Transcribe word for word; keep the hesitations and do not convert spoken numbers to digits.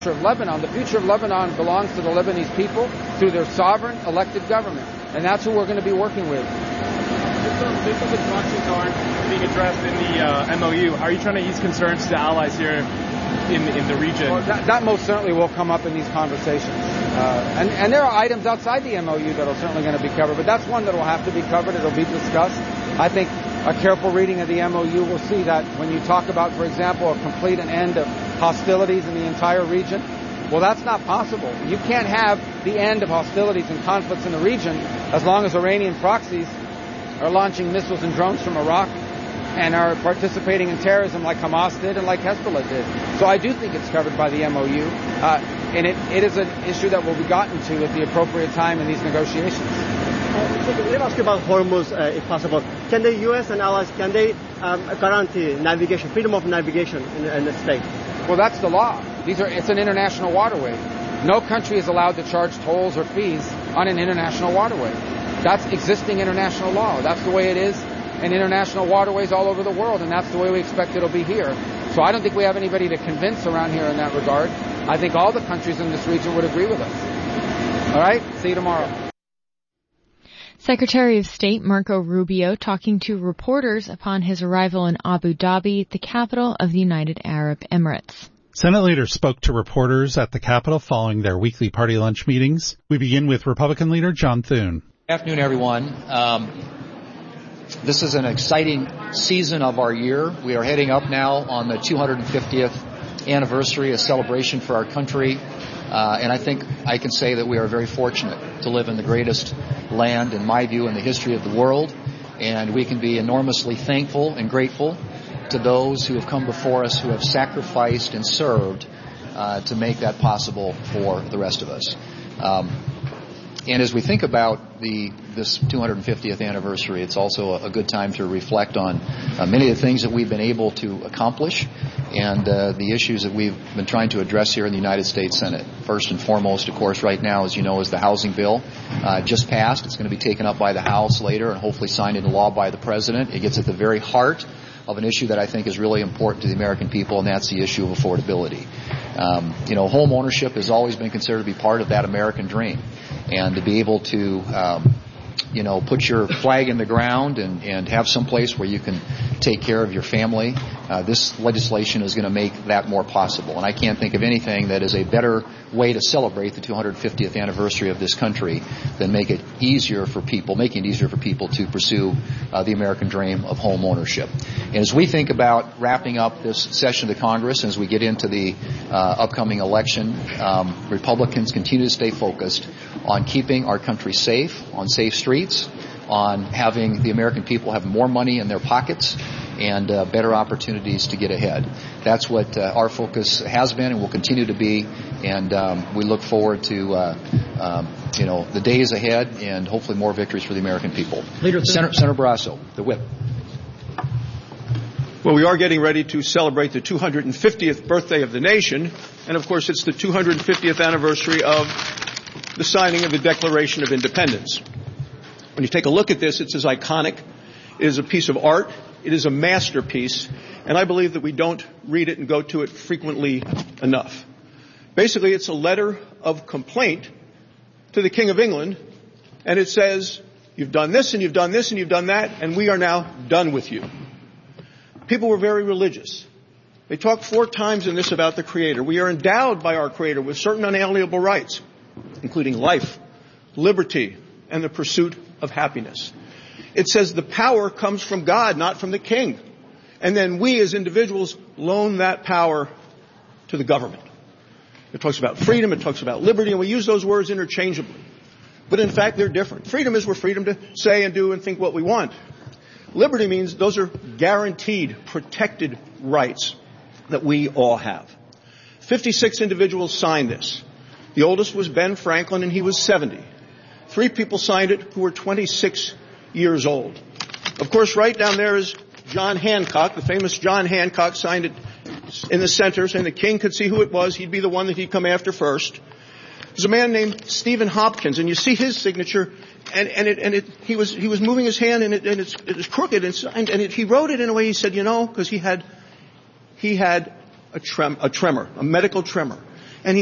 of Lebanon. The future of Lebanon belongs to the Lebanese people through their sovereign elected government, and that's who we're going to be working with. Missiles and proxies aren't being addressed in the uh, M O U. How are you trying to ease concerns to allies here in in the region? Well, that, that most certainly will come up in these conversations, uh, and and there are items outside the M O U that are certainly going to be covered, but that's one that will have to be covered. It'll be discussed. I think a careful reading of the M O U will see that when you talk about, for example, a complete and end of hostilities in the entire region, well, that's not possible. You can't have the end of hostilities and conflicts in the region as long as Iranian proxies are launching missiles and drones from Iraq and are participating in terrorism like Hamas did and like Hezbollah did. So I do think it's covered by the M O U, uh, and it, it is an issue that will be gotten to at the appropriate time in these negotiations. Uh, so let me ask you about Hormuz, uh, if possible. Can the U S and allies, can they um, guarantee navigation, freedom of navigation in, in the state? Well, that's the law. These are, it's an international waterway. No country is allowed to charge tolls or fees on an international waterway. That's existing international law. That's the way it is in international waterways all over the world, and that's the way we expect it'll be here. So I don't think we have anybody to convince around here in that regard. I think all the countries in this region would agree with us. All right? See you tomorrow. Secretary of State Marco Rubio talking to reporters upon his arrival in Abu Dhabi, the capital of the United Arab Emirates. Senate leaders spoke to reporters at the Capitol following their weekly party lunch meetings. We begin with Republican leader John Thune. Good afternoon, everyone. Um, this is an exciting season of our year. We are heading up now on the two hundred fiftieth anniversary, a celebration for our country. Uh, and I think I can say that we are very fortunate to live in the greatest land, in my view, in the history of the world. And we can be enormously thankful and grateful to those who have come before us, who have sacrificed and served uh, to make that possible for the rest of us. Um, and as we think about the this two hundred fiftieth anniversary, it's also a, a good time to reflect on uh, many of the things that we've been able to accomplish and uh, the issues that we've been trying to address here in the United States Senate. First and foremost, of course, right now, as you know, is the housing bill. Uh, just passed. It's going to be taken up by the House later and hopefully signed into law by the President. It gets at the very heart of an issue that I think is really important to the American people, and that's the issue of affordability. Um, you know, home ownership has always been considered to be part of that American dream, and to be able to, um, you know, put your flag in the ground and, and have some place where you can take care of your family, uh, this legislation is going to make that more possible. And I can't think of anything that is a better way to celebrate the two hundred fiftieth anniversary of this country than make it easier for people, making it easier for people to pursue uh, the American dream of home ownership. And as we think about wrapping up this session of the Congress, and as we get into the uh, upcoming election, um, Republicans continue to stay focused on keeping our country safe, on safe streets, on having the American people have more money in their pockets and uh, better opportunities to get ahead. That's what uh, our focus has been and will continue to be, and um, we look forward to uh, um, you know the days ahead and hopefully more victories for the American people. Leader Senator, Senator Barrasso, the whip. Well, we are getting ready to celebrate the two hundred fiftieth birthday of the nation, and of course it's the two hundred fiftieth anniversary of the signing of the Declaration of Independence. When you take a look at this, it's as iconic. It is a piece of art. It is a masterpiece, and I believe that we don't read it and go to it frequently enough. Basically, it's a letter of complaint to the King of England, and it says, you've done this and you've done this and you've done that, and we are now done with you. People were very religious. They talked four times in this about the Creator. We are endowed by our Creator with certain unalienable rights, including life, liberty, and the pursuit of happiness. It says the power comes from God, not from the king. And then we as individuals loan that power to the government. It talks about freedom, it talks about liberty, and we use those words interchangeably. But in fact, they're different. Freedom is we're freedom to say and do and think what we want. Liberty means those are guaranteed, protected rights that we all have. fifty-six individuals signed this. The oldest was Ben Franklin, and he was seventy. Three people signed it who were twenty-six years old. Of course, right down there is John Hancock, the famous John Hancock, signed it in the center, saying the king could see who it was. He'd be the one that he'd come after first. There's a man named Stephen Hopkins, and you see his signature, and, and, it, and it, he was he was moving his hand, and, it, and it's, it was crooked, and, and, and it, he wrote it in a way, he said, you know, because he had he had a, trem, a tremor, a medical tremor.